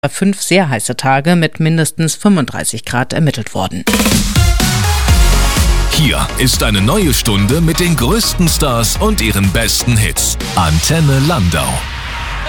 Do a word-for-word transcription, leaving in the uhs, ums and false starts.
fünf sehr heiße Tage mit mindestens fünfunddreißig Grad ermittelt worden. Hier ist eine neue Stunde mit den größten Stars und ihren besten Hits. Antenne Landau.